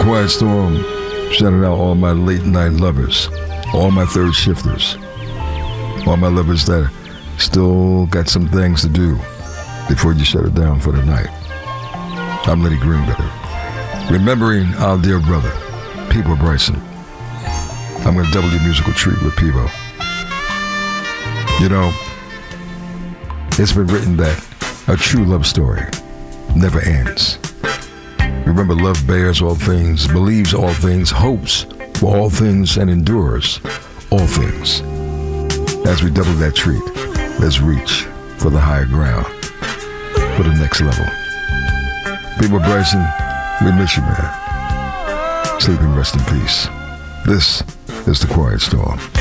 Quiet Storm, shouting out all my late night lovers, all my third shifters, all my lovers that still got some things to do before you shut it down for the night. I'm Lenny Greenberg, remembering our dear brother, Peabo Bryson. I'm going to double your musical treat with Peabo. You know, it's been written that a true love story never ends. Remember, love bears all things, believes all things, hopes for all things, and endures all things. As we double that treat, let's reach for the higher ground, for the next level. Peabo Bryson, we miss you, man. Sleep and rest in peace. This is The Quiet Storm.